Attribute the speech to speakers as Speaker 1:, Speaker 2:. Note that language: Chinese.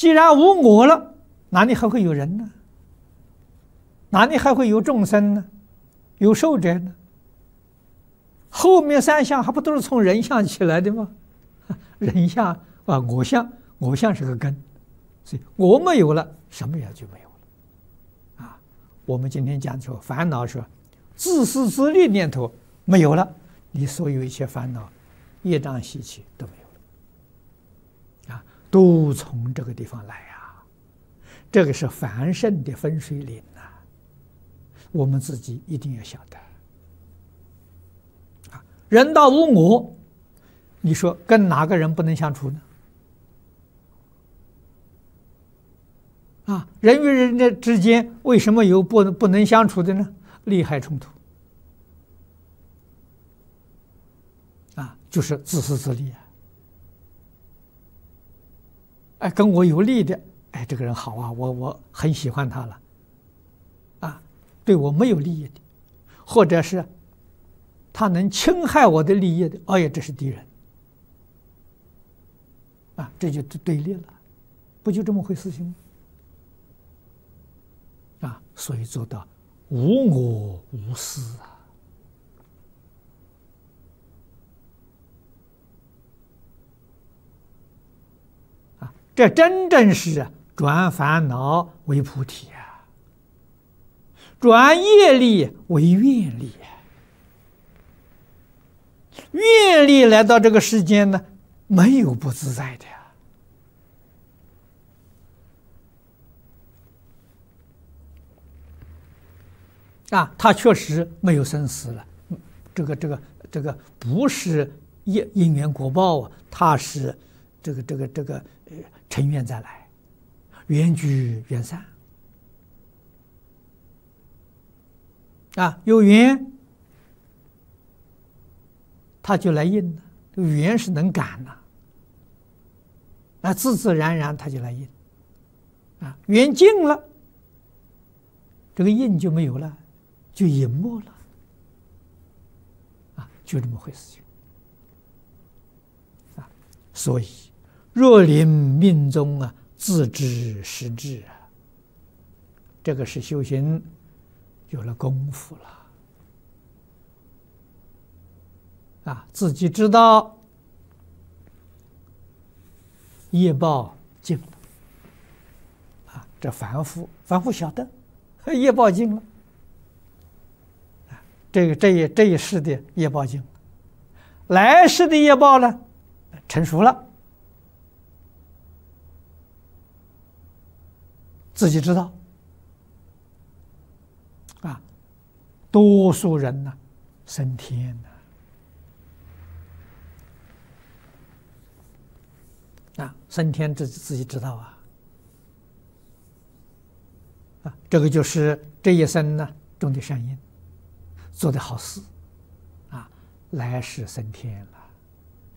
Speaker 1: 既然无我了，哪里还会有人呢？哪里还会有众生呢？有寿者呢？后面三相还不都是从人相起来的吗？人相啊，我相，我相是个根，所以我没有了，什么也就没有了。啊，我们今天讲说烦恼说自私自利念头没有了，你所有一切烦恼、业障习气都没有了。啊，都从这个地方来啊，这个是凡圣的分水岭呐，我们自己一定要晓得。人到无我，你说跟哪个人不能相处呢？啊，人与人的之间为什么有不能相处的呢？利害冲突啊，就是自私自利啊！哎，跟我有利的，哎，这个人好啊，我很喜欢他了。啊，对我没有利益的，或者是他能侵害我的利益的，哎呀，这是敌人啊，这就对立了，不就这么回事情吗？啊，所以做到无我无私啊，这真正是转烦恼为菩提啊，转业力为愿力啊。愿力来到这个世间呢，没有不自在的呀。啊，他确实没有生死了，这个不是因缘果报啊，他是这个成愿再来，缘聚缘散啊，有缘他就来应了，缘是能感的，啊，自自然然他就来应，啊，缘尽了，这个应就没有了。就隐没了，啊，就这么回事情，啊，所以若临命中啊，自知实至啊，这个是修行有了功夫了，啊，自己知道业报尽了，啊，这凡夫晓得业报尽了。这一世的业报尽了，来世的业报呢，成熟了，自己知道。啊，多数人呢，升天呢，啊，升天自己知道啊，啊，这个就是这一生呢种的善因。做的好事，啊，来世升天了。